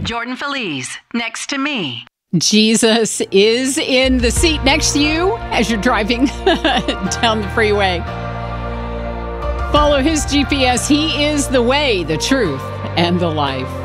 Jordan Feliz, Next to Me. Jesus is in the seat next to you as you're driving down the freeway. Follow his GPS. He is the way, the truth, and the life.